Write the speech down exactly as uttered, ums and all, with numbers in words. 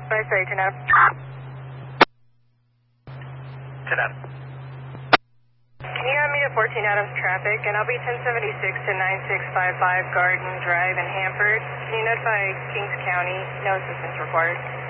Sorry, sorry, ten Adams. ten Adams. Can you have me to fourteen Adams traffic, and I'll be ten seventy-six to nine six five five Garden Drive in Hanford. Can you notify Kings County? No assistance required.